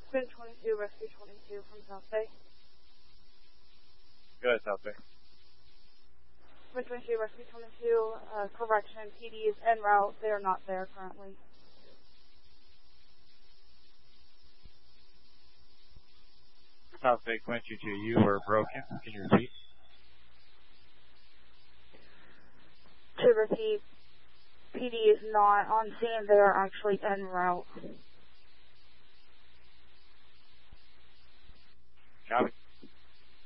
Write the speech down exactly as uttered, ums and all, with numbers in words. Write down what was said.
Twin twenty-two, Rescue twenty-two from South Bay. Go ahead, South Bay. Twin twenty-two, Rescue twenty-two, uh, correction, P D is en route. They are not there currently. South Bay, Twin twenty-two, you were broken. Can you repeat? To repeat, P D is not on scene. They are actually en route. Copy.